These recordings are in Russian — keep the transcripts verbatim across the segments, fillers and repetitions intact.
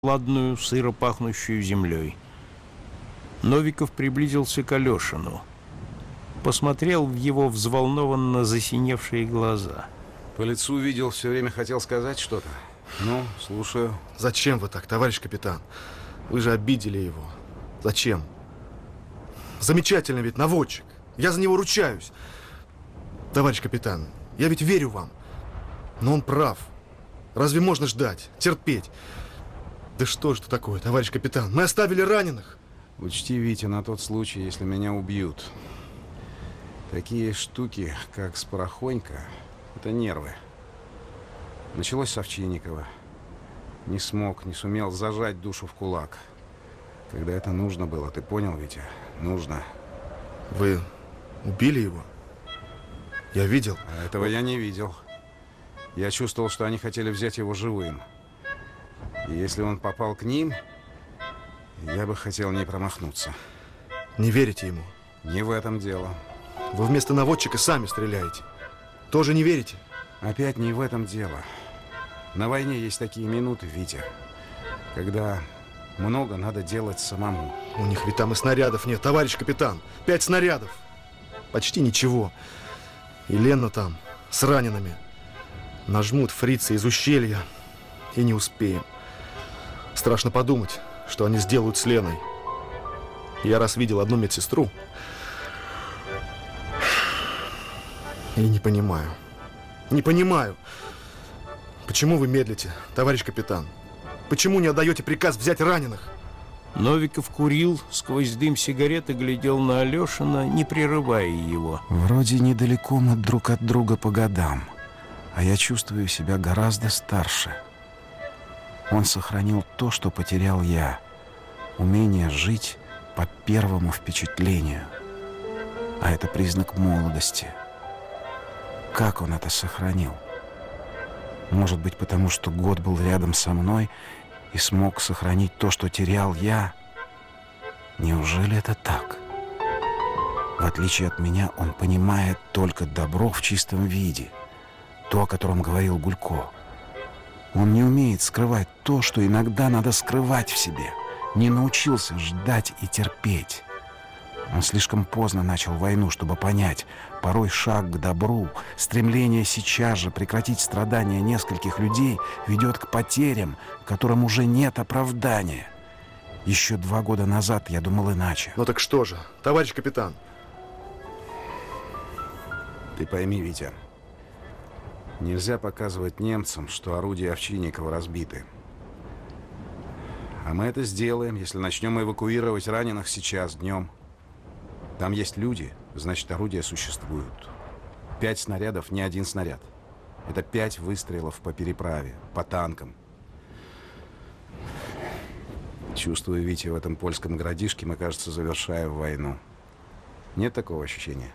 ладную, сыро пахнущую землей. Новиков приблизился к Алешину. Посмотрел в его взволнованно засиневшие глаза. По лицу видел, все время хотел сказать что-то. Ну, слушаю. Зачем вы так, товарищ капитан? Вы же обидели его. Зачем? Замечательный ведь наводчик. Я за него ручаюсь. Товарищ капитан, я ведь верю вам. Но он прав. Разве можно ждать, терпеть? Да что же это такое, товарищ капитан? Мы оставили раненых. Учти, Витя, на тот случай, если меня убьют. Такие штуки, как Спорохонька, это нервы. Началось с Овчинникова. Не смог, не сумел зажать душу в кулак. Когда это нужно было, ты понял, Витя? Нужно. Вы убили его? Я видел. А этого я не видел. Я чувствовал, что они хотели взять его живым. И если он попал к ним, я бы хотел не промахнуться. Не верите ему? Не в этом дело. Вы вместо наводчика сами стреляете. Тоже не верите? Опять не в этом дело. На войне есть такие минуты, Витя, когда много надо делать самому. У них ведь там и снарядов нет, товарищ капитан. Пять снарядов. Почти ничего. И Лена там с ранеными. Нажмут фрицы из ущелья. И не успеем. Страшно подумать, что они сделают с Леной. Я раз видел одну медсестру. И не понимаю. Не понимаю. Почему вы медлите, товарищ капитан? Почему не отдаете приказ взять раненых? Новиков курил, сквозь дым сигареты глядел на Алешина, не прерывая его. Вроде недалеко мы друг от друга по годам, а я чувствую себя гораздо старше. Он сохранил то, что потерял я. Умение жить по первому впечатлению. А это признак молодости. Как он это сохранил? Может быть, потому что год был рядом со мной и смог сохранить то, что терял я? Неужели это так? В отличие от меня, он понимает только добро в чистом виде. То, о котором говорил Гулько. Он не умеет скрывать то, что иногда надо скрывать в себе. Не научился ждать и терпеть. Он слишком поздно начал войну, чтобы понять. Порой шаг к добру, стремление сейчас же прекратить страдания нескольких людей ведет к потерям, которым уже нет оправдания. Еще два года назад я думал иначе. Ну так что же, товарищ капитан? Ты пойми, Витя, нельзя показывать немцам, что орудия Овчинникова разбиты. А мы это сделаем, если начнем эвакуировать раненых сейчас, днем. Там есть люди, значит, орудия существуют. Пять снарядов, не один снаряд. Это пять выстрелов по переправе, по танкам. Чувствую, Витя, в этом польском городишке мы, кажется, завершаем войну. Нет такого ощущения?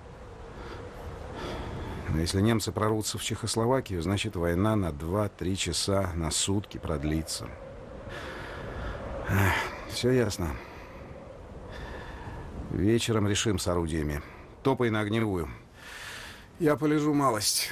Но если немцы прорвутся в Чехословакию, значит, война на два-три часа, на сутки продлится. Эх, все ясно. Вечером решим с орудиями. Топай на огневую. Я полежу малость.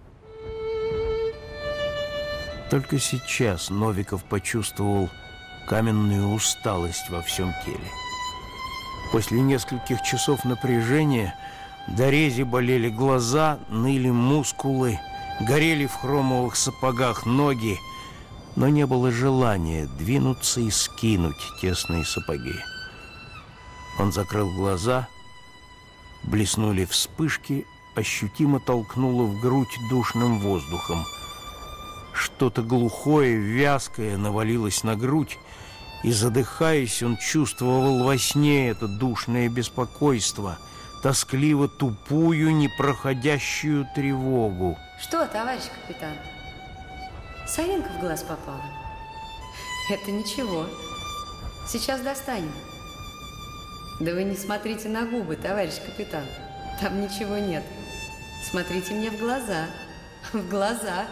Только сейчас Новиков почувствовал каменную усталость во всем теле. После нескольких часов напряжения до рези болели глаза, ныли мускулы, горели в хромовых сапогах ноги, но не было желания двинуться и скинуть тесные сапоги. Он закрыл глаза, блеснули вспышки, ощутимо толкнуло в грудь душным воздухом. Что-то глухое, вязкое навалилось на грудь, и, задыхаясь, он чувствовал во сне это душное беспокойство, тоскливо тупую, непроходящую тревогу. Что, товарищ капитан? Соринка в глаз попала? Это ничего. Сейчас достанем. Да вы не смотрите на губы, товарищ капитан. Там ничего нет. Смотрите мне в глаза. В глаза.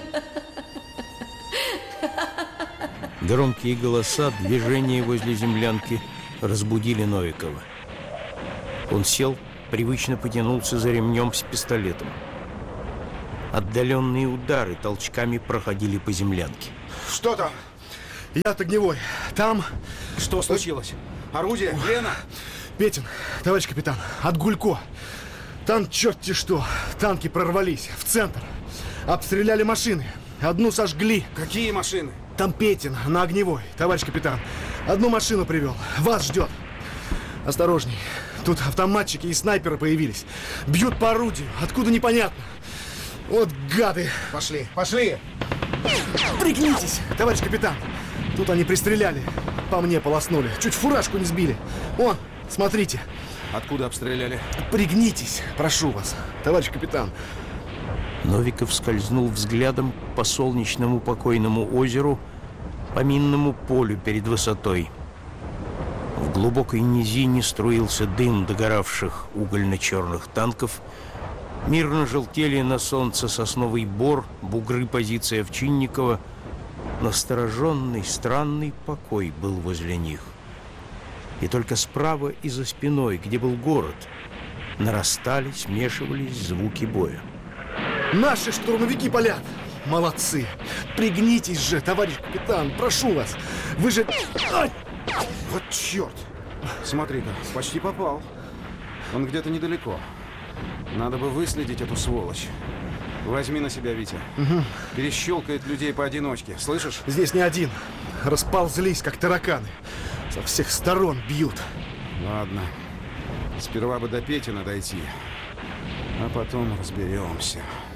Громкие голоса, движения возле землянки разбудили Новикова. Он сел, привычно потянулся за ремнем с пистолетом. Отдаленные удары толчками проходили по землянке. Что там? Я от огневой. Там... Что случилось? Орудие? Лена? Петин, товарищ капитан, от Гулько. Там черти что. Танки прорвались в центр. Обстреляли машины. Одну сожгли. Какие машины? Там Петин на огневой, товарищ капитан. Одну машину привел. Вас ждет. Осторожней. Тут автоматчики и снайперы появились. Бьют по орудию. Откуда непонятно. Вот гады. Пошли, пошли! Пригнитесь, товарищ капитан. Тут они пристреляли. По мне полоснули. Чуть фуражку не сбили. Вон, смотрите. Откуда обстреляли? Пригнитесь, прошу вас, товарищ капитан. Новиков скользнул взглядом по солнечному покойному озеру, по минному полю перед высотой. В глубокой низине струился дым догоравших угольно-черных танков. Мирно желтели на солнце сосновый бор, бугры позиции Овчинникова. Настороженный, странный покой был возле них. И только справа и за спиной, где был город, нарастали, смешивались звуки боя. Наши штурмовики палят. Молодцы. Пригнитесь же, товарищ капитан, прошу вас. Вы же... Ай! Вот черт! Смотри-ка, почти попал. Он где-то недалеко. Надо бы выследить эту сволочь. Возьми на себя, Витя. Угу. Перещелкает людей поодиночке. Слышишь? Здесь не один. Расползлись, как тараканы. Со всех сторон бьют. Ладно. Сперва бы до Петина дойти. А потом разберемся.